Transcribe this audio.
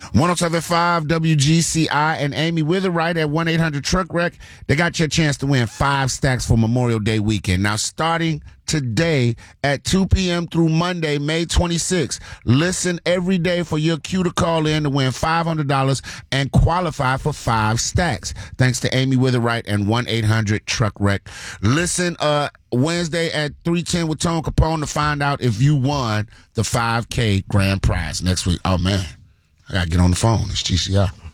1075 WGCI and Amy Witherwright at 1-800-TRUCK-WRECK. They got your chance to win 5 stacks for Memorial Day weekend. Now, starting today at 2 p.m. through Monday, May 26th, listen every day for your cue to call in to win $500 and qualify for 5 stacks. Thanks to Amy Witherwright and 1-800-TRUCK-WRECK. Listen Wednesday at 3:10 with Tone Capone to find out if you won the 5K grand prize next week. Oh, man. I got to get on the phone. It's GCI.